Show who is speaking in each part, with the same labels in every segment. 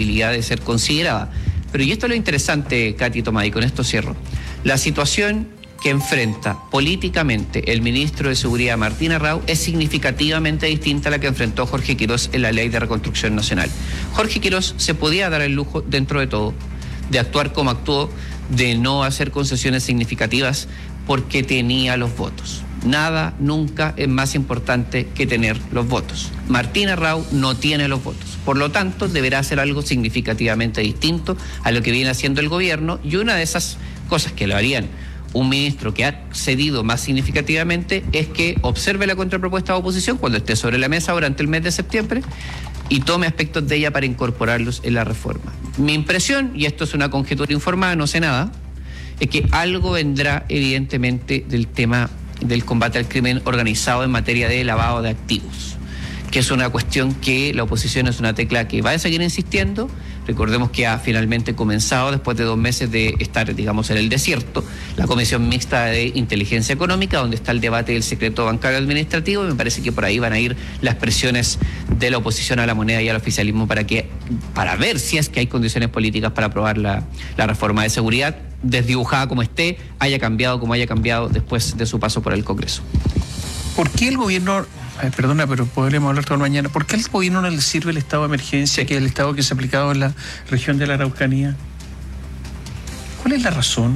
Speaker 1: posibilidad de ser considerada. Pero, y esto es lo interesante, Katy Tomás, y con esto cierro, la situación que enfrenta políticamente el ministro de Seguridad, Martín Arrau, es significativamente distinta a la que enfrentó Jorge Quirós en la Ley de Reconstrucción Nacional. Jorge Quirós se podía dar el lujo, dentro de todo, de actuar como actuó, de no hacer concesiones significativas porque tenía los votos. Nada nunca es más importante que tener los votos. Martín Arrau no tiene los votos. Por lo tanto, deberá hacer algo significativamente distinto a lo que viene haciendo el gobierno, y una de esas cosas que lo harían un ministro que ha cedido más significativamente es que observe la contrapropuesta de oposición cuando esté sobre la mesa durante el mes de septiembre y tome aspectos de ella para incorporarlos en la reforma. Mi impresión, y esto es una conjetura informada, no sé nada, es que algo vendrá evidentemente del tema del combate al crimen organizado en materia de lavado de activos, que es una cuestión que la oposición es una tecla que va a seguir insistiendo. Recordemos que ha finalmente comenzado, después de 2 meses de estar, digamos, en el desierto, la Comisión Mixta de Inteligencia Económica, donde está el debate del secreto bancario administrativo, y me parece que por ahí van a ir las presiones de la oposición a la moneda y al oficialismo para ver si es que hay condiciones políticas para aprobar la reforma de seguridad, desdibujada como esté, haya cambiado como haya cambiado después de su paso por el Congreso.
Speaker 2: ¿Por qué el gobierno... Perdona, pero podremos hablar todo mañana. ¿Por qué al gobierno no le sirve el estado de emergencia, que es el estado que se ha aplicado en la región de la Araucanía? ¿Cuál es la razón?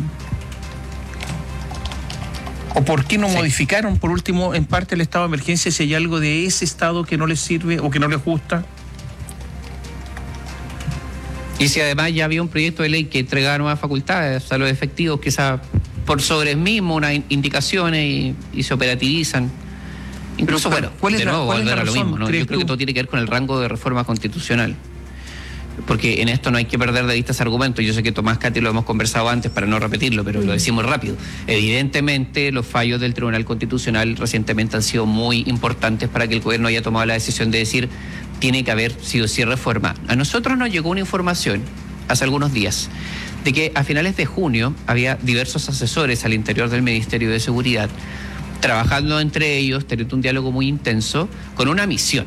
Speaker 2: ¿O por qué no modificaron, por último, en parte el estado de emergencia si hay algo de ese estado que no les sirve o que no les gusta?
Speaker 1: Y si además ya había un proyecto de ley que entregaba nuevas facultades a los efectivos, quizás por sobre el mismo, unas indicaciones y se operativizan. Incluso, bueno, de nuevo volver a lo mismo, ¿no? Yo creo que todo tiene que ver con el rango de reforma constitucional, porque en esto no hay que perder de vista ese argumento. Yo sé que Tomás, Katy, lo hemos conversado antes para no repetirlo, pero lo decimos rápido. Evidentemente, los fallos del Tribunal Constitucional recientemente han sido muy importantes para que el gobierno haya tomado la decisión de decir tiene que haber sí o sí reforma. A nosotros nos llegó una información hace algunos días de que a finales de junio había diversos asesores al interior del Ministerio de Seguridad trabajando entre ellos, teniendo un diálogo muy intenso, con una misión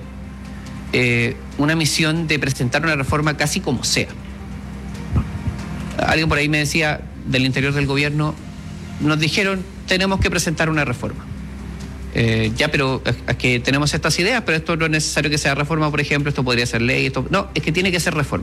Speaker 1: de presentar una reforma casi como sea. Alguien por ahí me decía, del interior del gobierno, nos dijeron, tenemos que presentar una reforma. Pero es que tenemos estas ideas, pero esto no es necesario que sea reforma, por ejemplo, esto podría ser ley, no, es que tiene que ser reforma.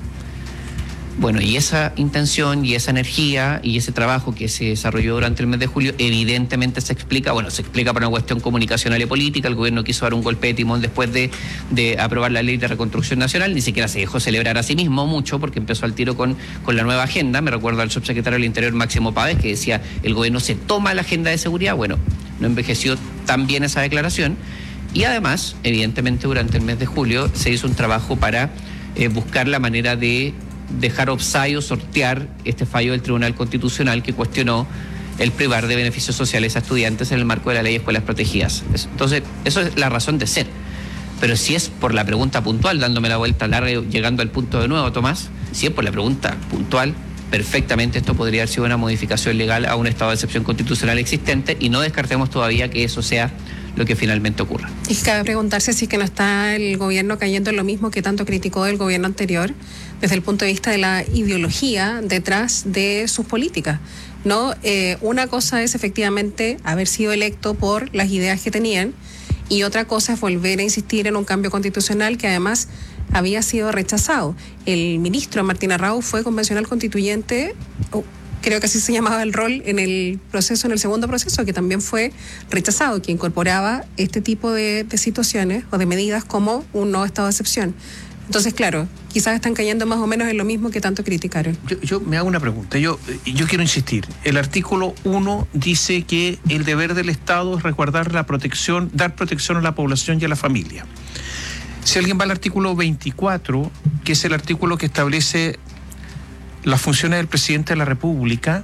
Speaker 1: Bueno, y esa intención y esa energía y ese trabajo que se desarrolló durante el mes de julio evidentemente se explica por una cuestión comunicacional y política. El gobierno quiso dar un golpe de timón después de aprobar la Ley de Reconstrucción Nacional, ni siquiera se dejó celebrar a sí mismo mucho porque empezó al tiro con la nueva agenda. Me recuerdo al subsecretario del Interior, Máximo Páez, que decía, el gobierno se toma la agenda de seguridad. Bueno, no envejeció tan bien esa declaración, y además, evidentemente, durante el mes de julio se hizo un trabajo para buscar la manera de dejar offside o sortear este fallo del Tribunal Constitucional que cuestionó el privar de beneficios sociales a estudiantes en el marco de la Ley de Escuelas Protegidas. Entonces, eso es la razón de ser. Pero si es por la pregunta puntual, dándome la vuelta larga y llegando al punto de nuevo, Tomás, si es por la pregunta puntual, perfectamente esto podría haber sido una modificación legal a un estado de excepción constitucional existente, y no descartemos todavía que eso sea lo que finalmente ocurra.
Speaker 3: Y cabe preguntarse si es que no está el gobierno cayendo en lo mismo que tanto criticó el gobierno anterior, desde el punto de vista de la ideología detrás de sus políticas, ¿no? Una cosa es efectivamente haber sido electo por las ideas que tenían, y otra cosa es volver a insistir en un cambio constitucional que además había sido rechazado. El ministro Martín Arrau fue convencional constituyente, creo que así se llamaba el rol en el segundo proceso, que también fue rechazado, que incorporaba este tipo de situaciones o de medidas como un nuevo estado de excepción. Entonces, claro, quizás están cayendo más o menos en lo mismo que tanto criticaron.
Speaker 2: Yo me hago una pregunta, yo quiero insistir. El artículo 1 dice que el deber del Estado es resguardar la protección, dar protección a la población y a la familia. Si alguien va al artículo 24, que es el artículo que establece las funciones del presidente de la República,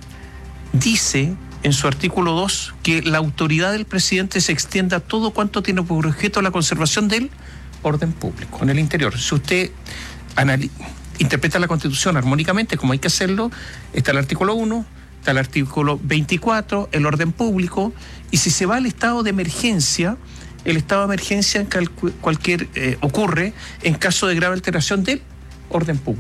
Speaker 2: dice en su artículo 2 que la autoridad del presidente se extienda a todo cuanto tiene por objeto la conservación del orden público en el interior. Si usted interpreta la Constitución armónicamente, como hay que hacerlo, está el artículo 1, está el artículo 24, el orden público, y si se va al estado de emergencia, el estado de emergencia ocurre en caso de grave alteración del orden público.